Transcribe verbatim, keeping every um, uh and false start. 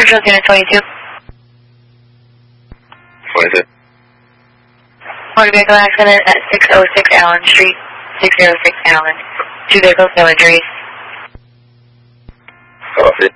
Central Unit twenty-two. twenty-two. Motor vehicle accident at six oh six Allen Street, six oh six Allen. Two vehicles, no injuries. Copy.